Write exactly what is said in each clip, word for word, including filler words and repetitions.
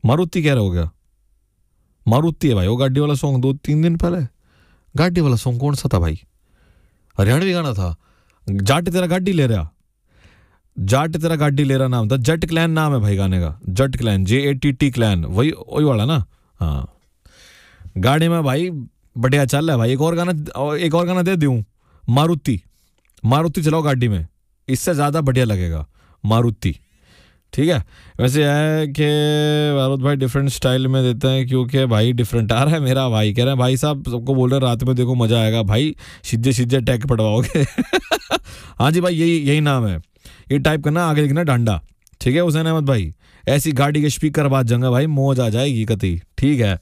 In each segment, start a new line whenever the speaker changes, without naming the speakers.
मारुति कह रहा हो गया, मारुति है भाई वो गाड़ी वाला सॉन्ग दो तीन दिन पहले। गाड़ी वाला सॉन्ग कौन सा था भाई? हरियाणवी गाना था। जाट तेरा गाड़ी ले रहा, जाट तेरा गाड़ी ले रहा नाम था। जट क्लैन नाम है भाई गाने का, जट clan, J A T T clan, वही वही वाला ना। हाँ गाड़ी में भाई बढ़िया चल रहा है भाई। एक और गाना, एक और गाना दे दूं, मारुति, मारुति चलाओ गाड़ी में, इससे ज्यादा बढ़िया लगेगा मारुति। ठीक है। वैसे है कि मारुति भाई डिफरेंट स्टाइल में देते हैं क्योंकि भाई डिफरेंट आ रहा है। मेरा भाई कह रहे हैं भाई साहब सबको बोल रहे हैं रात में देखो मजा आएगा भाई, सीधे सीधे टैग पड़वाओगे। हाँ जी भाई यही यही नाम है, ये टाइप करना, आगे लिखना डांडा। ठीक है हुसैन अहमद भाई, ऐसी गाड़ी के स्पीकर बात जंगा भाई मौज आ जाएगी कती। ठीक है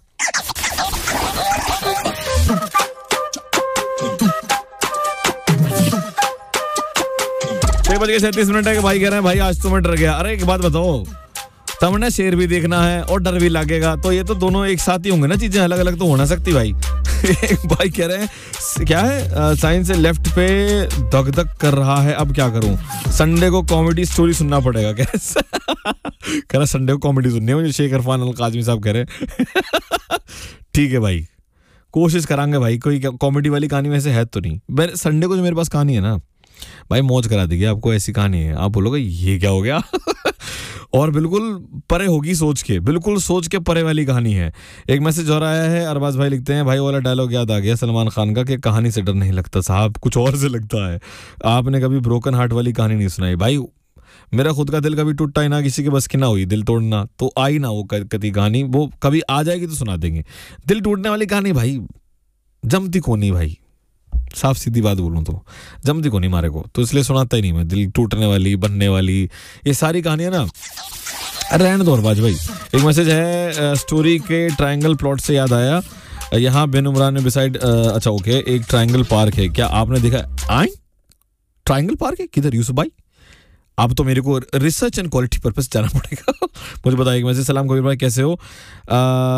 छह बज के सैंतीस मिनट है कि भाई कह रहे हैं भाई आज तो मैं डर गया। अरे एक बात बताओ, तमने शेर भी देखना है और डर भी लगेगा, तो ये तो दोनों एक साथ ही होंगे ना, चीजें अलग अलग तो हो ना सकती भाई। एक भाई कह रहे हैं क्या है, साइंस से लेफ्ट पे धक धक कर रहा है, अब क्या करूं, संडे को कॉमेडी स्टोरी सुनना पड़ेगा। कैसे कह रहा संडे को कॉमेडी सुननी है मुझे, शेख इरफान अल काज़मी साहब कह रहे। ठीक है भाई कोशिश करांगे भाई, कोई कॉमेडी वाली कहानी वैसे है तो नहीं। संडे को जो मेरे पास कहानी है ना भाई मौज करा देगी आपको, ऐसी कहानी है आप बोलोगे ये क्या हो गया। और बिल्कुल परे होगी सोच के, बिल्कुल सोच के परे वाली कहानी है। एक मैसेज और आया है, अरबाज भाई लिखते हैं भाई वाला डायलॉग याद आ गया सलमान खान का कि कहानी से डर नहीं लगता साहब, कुछ और से लगता है। आपने कभी ब्रोकन हार्ट वाली कहानी नहीं सुनाई भाई, मेरा खुद का दिल कभी टूटा ही ना, किसी के बस की ना हुई दिल तोड़ना, तो आई ना वो कभी कहानी, वो कभी आ जाएगी तो सुना देंगे। दिल टूटने वाली कहानी भाई जमती को नहीं भाई, साफ सीधी बात बोलूं तो जमती को नहीं मारे को, तो इसलिए सुनाता ही नहीं मैं। दिल टूटने वाली, बनने वाली, ये सारी कहानियां ना रहने दो। अरबाज भाई एक मैसेज है, स्टोरी के ट्रायंगल प्लॉट से याद आया, यहाँ बिन उमरान में बिसाइड, अच्छा ओके, एक ट्रायंगल पार्क है, क्या आपने देखा? आई ट्रायंगल पार्क है किधर यूसुफ भाई? अब तो मेरे को रिसर्च एंड क्वालिटी पर्पस जाना पड़ेगा। मुझे बताइए मैसेज। सलाम कबीर भाई कैसे हो? आ,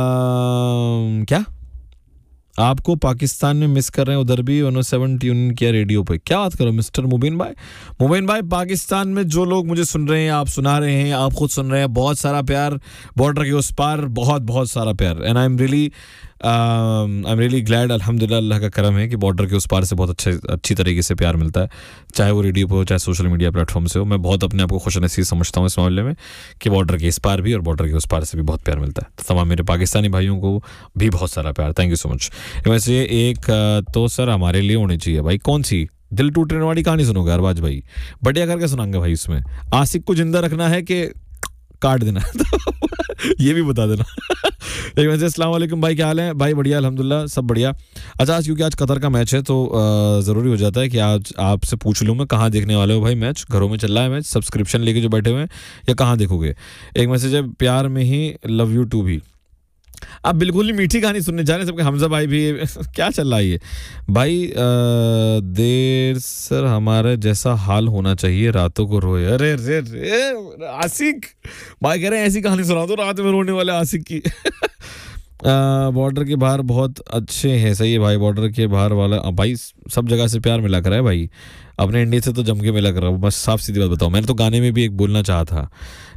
क्या आपको पाकिस्तान में मिस कर रहे हैं, उधर भी वन ओ सेवन ट्यून किया रेडियो पे, क्या बात करो मिस्टर मुबीन भाई। मुबीन भाई पाकिस्तान में जो लोग मुझे सुन रहे हैं, आप सुना रहे हैं, आप खुद सुन रहे हैं, बहुत सारा प्यार, बॉर्डर के उस पार बहुत बहुत सारा प्यार, and I am really I am really glad, अल्हम्दुलिल्लाह अल्लाह का करम है कि बॉर्डर के उस पार से बहुत अच्छे अच्छी तरीके से प्यार मिलता है, चाहे वो रेडियो पे हो चाहे सोशल मीडिया प्लेटफॉर्म से हो। मैं बहुत अपने आप को खुशनसीब समझता हूँ इस मामले में कि बॉर्डर के इस पार भी और बॉर्डर के उस पार से भी बहुत प्यार मिलता है। तो तमाम मेरे पाकिस्तानी भाइयों को भी बहुत सारा प्यार, थैंक यू सो मच। वैसे एक तो सर हमारे लिए होनी चाहिए भाई, कौन सी? दिल टूटने वाली कहानी सुनोगे अरबाज भाई? बढ़िया करके सुनाऊंगा भाई, उसमें आशिक को जिंदा रखना है कि काट देना तो ये भी बता देना। एक वैसे अस्सलाम वालेकुम भाई, क्या हाल है भाई? बढ़िया अल्हम्दुलिल्लाह सब बढ़िया। अच्छा आज क्योंकि आज कतर का मैच है तो ज़रूरी हो जाता है कि आज आपसे पूछ लूँ मैं, कहाँ देखने वाले हो भाई मैच? घरों में चल रहा है मैच, सब्सक्रिप्शन लेके जो बैठे हुए हैं, या कहाँ देखोगे? एक मैसेज है, प्यार में ही लव यू टू भी। आप बिल्कुल ही मीठी कहानी सुनने जा रहे हैं सबके, हमजा भाई भी क्या चल रहा है ये भाई? आ, देर सर हमारे जैसा हाल होना चाहिए, रातों को रोए। अरे रे रे आशिक भाई कह रहे हैं ऐसी कहानी सुना दो रात में रोने वाले आशिक की। बॉर्डर के बाहर बहुत अच्छे हैं, सही है भाई, बॉर्डर के बाहर वाला भाई सब जगह से प्यार मिला कर है भाई, अपने इंडिया से तो जम के मिला कर रहा हूँ। बस साफ सीधी बात बताओ, मैंने तो गाने में भी एक बोलना चाहा था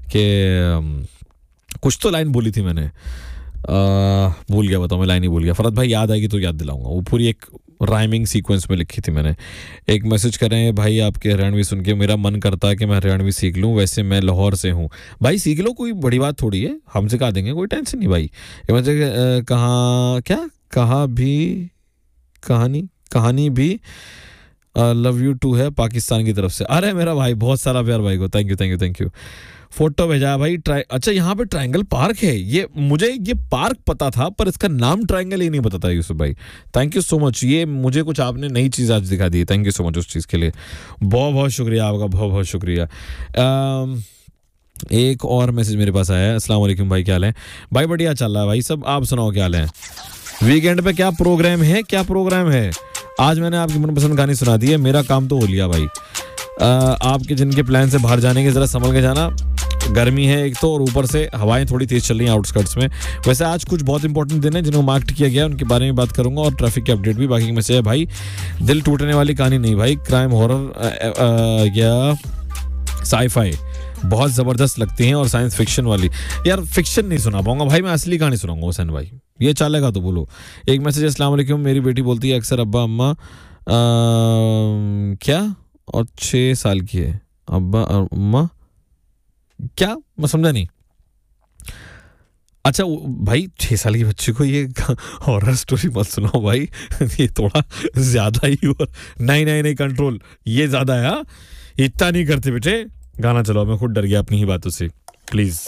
कि कुछ तो लाइन बोली थी मैंने, आ, भूल गया, बताओ मैं लाइन ही भूल गया। फरहत भाई याद आएगी तो याद दिलाऊंगा, वो पूरी एक राइमिंग सीक्वेंस में लिखी थी मैंने। एक मैसेज कर रहे हैं भाई, आपके हरियाणवी सुन के मेरा मन करता है कि मैं हरियाणवी सीख लूं, वैसे मैं लाहौर से हूं। भाई सीख लो, कोई बड़ी बात थोड़ी है, हम सिखा देंगे, कोई टेंशन नहीं भाई। एक मैसेज, कहाँ क्या कहा भी कहानी कहानी भी लव यू टू है पाकिस्तान की तरफ से। अरे मेरा भाई बहुत सारा प्यार भाई को, thank you thank you thank you. Photo भेजा भाई, ट्राई अच्छा यहाँ पे ट्रायंगल पार्क है, ये मुझे ये पार्क पता था पर इसका नाम ट्रायंगल ही नहीं पता था यूसुफ भाई, थैंक यू सो मच। ये मुझे कुछ आपने नई चीज़ आज दिखा दी, थैंक यू सो मच उस चीज़ के लिए, बहुत बहुत शुक्रिया आपका, बहुत बहुत शुक्रिया। एक और मैसेज मेरे पास आया है, अस्सलाम वालेकुम भाई क्या हाल है? भाई बढ़िया चल रहा है भाई सब, आप सुनाओ क्या हाल है? वीकेंड पे क्या प्रोग्राम है? क्या प्रोग्राम है? आज मैंने आपकी मनपसंद गानी सुना दी है, मेरा काम तो हो लिया भाई। आ, आपके जिनके प्लान से बाहर जाने के ज़रा संभल के जाना, गर्मी है एक तो और ऊपर से हवाएं थोड़ी तेज चल रही हैं आउटस्कर्ट्स में। वैसे आज कुछ बहुत इंपॉर्टेंट दिन है जिनको मार्क किया गया, उनके बारे में बात करूंगा और ट्रैफिक के अपडेट भी। बाकी मैसेज है भाई, दिल टूटने वाली कहानी नहीं भाई, क्राइम हॉरर या साई-फाई बहुत जबरदस्त लगती हैं, और साइंस फिक्शन वाली। यार फिक्शन नहीं सुना पाऊंगा भाई, मैं असली कहानी सुनाऊंगा हुसैन भाई, ये चलेगा तो बोलो। एक मैसेज, अस्सलाम वालेकुम, मेरी बेटी बोलती है अक्सर अब्बा अम्मा क्या, और छः साल की है, अब्बा अम्मा क्या, मैं समझा नहीं। अच्छा भाई, छह साल की बच्ची को ये हॉरर स्टोरी मत सुनाओ भाई, ये थोड़ा ज्यादा ही हुआ। नहीं नहीं नहीं, कंट्रोल, ये ज्यादा है, हाँ? इतना नहीं करते बेटे। गाना चलो, मैं खुद डर गया अपनी ही बातों से, प्लीज।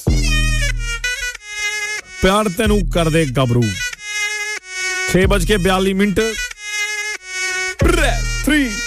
प्यार तेनू कर दे गबरू, छह बज के बयालीस मिनट, थ्री